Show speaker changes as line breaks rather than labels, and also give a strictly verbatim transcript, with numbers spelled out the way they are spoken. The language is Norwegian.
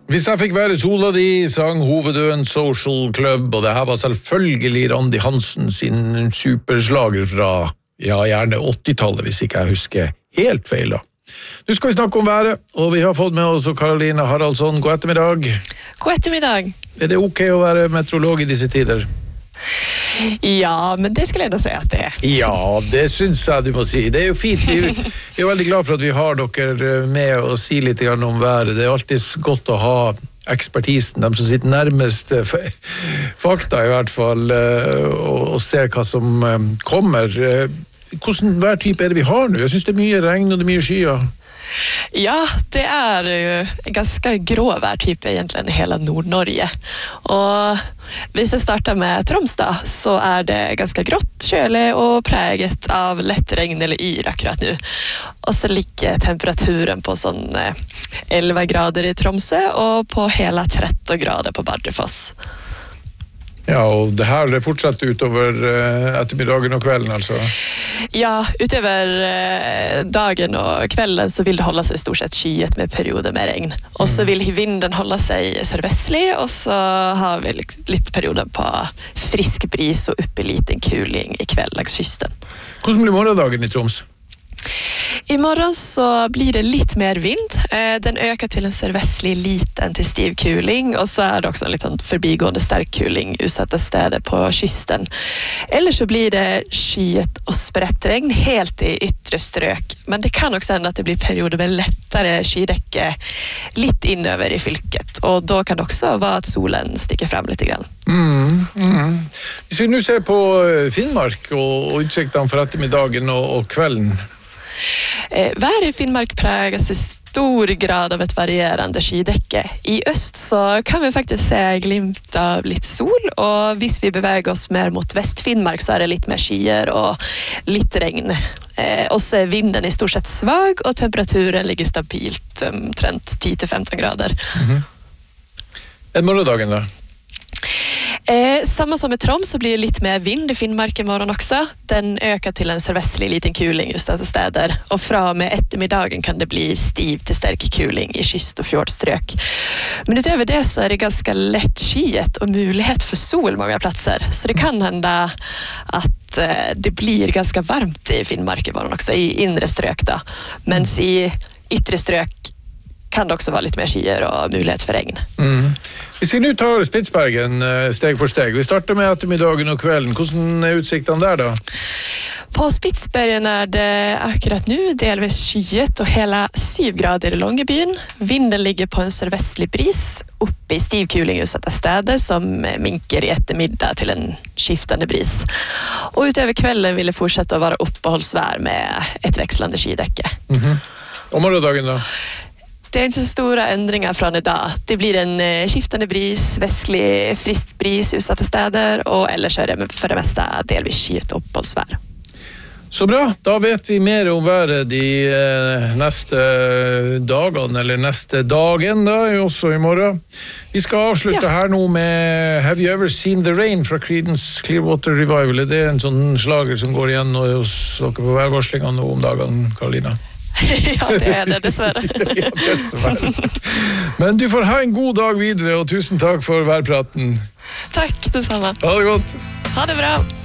Hvis jeg fikk være sola di, sang Hovedøen Social Club, og det her var selvfølgelig Randi Hansen sin superslager fra, ja, gjerne åttitallet, hvis ikke jeg husker helt feil da. Nu skal vi snakke om været, og vi har fått med oss Karolina Haraldsson. God ettermiddag.
God ettermiddag.
Er det ok å være meteorolog i disse tider?
Ja, men det skulle jeg da si at det er.
Ja, det synes jeg du må si. Det er jo fint. Vi er veldig glad for at vi har dere med og si litt om været. Det er alltid godt å ha ekspertisen, de som sitter nærmest fakta i hvert fall, og, og ser hva som kommer. Hvordan værtype er det vi har nu? Jeg synes det er mye regn og det er mye skyer.
Ja, det er jo en ganske grå værtype egentlig i hele Nord-Norge. Og hvis jeg starter med Troms da, så er det ganske grått, kjølig og preget av lett regn eller yr akkurat nu. Og så ligger temperaturen på sånn elleve grader i Tromsø og på hele tretten grader på Bardufoss.
Ja, og det her det fortsetter utover uh, ettermiddagen og kvelden, altså?
Ja, utover uh, dagen og kvelden så vil det holde seg stort sett skyet med perioder med regn. Og så vil vinden holde seg sørvestlig, og så har vi litt perioder på frisk bris og oppe liten kuling i kveld langs kysten.
Hvordan blir morgendagen i Troms?
I morgen så blir det litt mer vind. Den øker til en sørvestlig liten til stiv kuling, og så er det også en litt sånn forbigående sterk kuling utsatte steder på kysten. Ellers så blir det skyet og spredt regn helt i ytre strøk, men det kan også hende at det blir perioder med lettere skydekke litt innover i fylket, og da kan det også være at solen stikker frem litt grann.
Mm, mm. Hvis vi nu ser på Finnmark og, og utsiktene for ettermiddagen og, og kvelden,
Eh, Været i Finnmark preges i stor grad av et varierende skydekke. I øst så kan vi faktisk se glimt av litt sol, og hvis vi beveger oss mer mot Vest-Finnmark så er det litt mer skyer og litt regn. Eh, også er vinden i stort sett svag, og temperaturen ligger stabilt omtrent ti til femten grader.
Mm-hmm. Er morgendagen da?
Eh, samma som med Troms så blir det litt mer vind i Finnmark i morgen også. Den øker til en sørvestlig liten kuling just dette steder, og fra og med ettermiddagen kan det bli stiv til sterk kuling i kyst- og fjordstrøk. Men utover det så er det ganske lett skyet og mulighet for sol mange plasser, så det kan hende at eh, det blir ganske varmt i Finnmark i morgen også, i inre strøk da, mens i ytre strøk kan det også være litt mer skyer og mulighet for regn.
Mm. Hvis vi nu tar Spitsbergen steg for steg, vi starter med ettermiddagen og kvelden. Hvordan er utsiktene der da?
På Spitsbergen er det akkurat nå delvis skyet og hele syv grader i Longyearbyen. Vinden ligger på en sørvestlig bris, oppe i stiv kuling utsatte steder, som minker i ettermiddag til en skiftende bris. Og utover kvelden vil det fortsette å være oppholdsvær med et vekslende skydekke.
Mm-hmm. Og morgendagen da?
Det er ikke så store endringer fra det da. Det blir en skiftende bris, vestlig frist bris utsatte steder, og ellers er det for det meste delvis skyet oppholdsvær.
Så bra, da vet vi mer om været de neste dagene, eller neste dagen da, også i morgen. Vi skal avslutte ja. Her nå med Have You Ever Seen the Rain fra Creedence Clearwater Revival. Det er en sånn slager som går igjen hos dere på værvarslingene nå om dagen, Karolina.
Ja, det er det, dessverre.
Ja, dessverre. Men du får ha en god dag videre, og tusen takk for værpraten.
Takk, det samme.
Ha det godt.
Ha det bra.